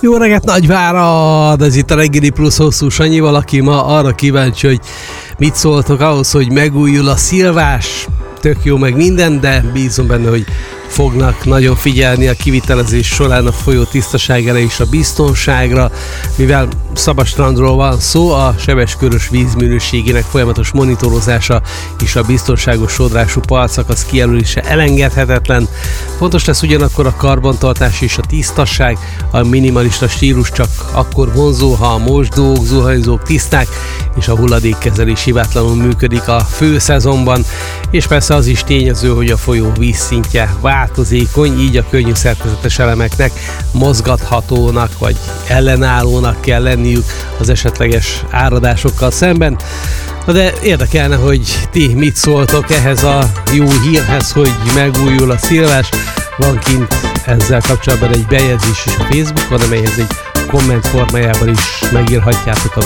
Jó reggelt, Nagyvárad! Ez itt a Reggeli Plusz Hosszú Sanyival, aki ma arra kíváncsi, hogy mit szóltok ahhoz, hogy megújul a szilvás. Tök jó meg minden, de bízom benne, hogy fognak nagyon figyelni a kivitelezés során a folyó tisztaságára és a biztonságra, mivel Szabadstrandról van szó, a sebeskörös víz minőségének folyamatos monitorozása és a biztonságos sodrású partszakasz kijelölése elengedhetetlen. Fontos lesz ugyanakkor a karbantartás és a tisztaság, a minimalista stílus csak akkor vonzó, ha a mosdók, zuhanyzók tiszták, és a hulladékkezelés hibátlanul működik a főszezonban, és persze az is tényező, hogy a folyó vízszintje változékony, így a könnyű szerkezetes elemeknek mozgathatónak vagy ellenállónak kell lenniük az esetleges áradásokkal szemben. Na de érdekelne, hogy ti mit szóltok ehhez a jó hírhez, hogy megújul a szilvás. Van kint ezzel kapcsolatban egy bejegyzés is a Facebookon, amelyhez egy komment formájában is megírhatjátok a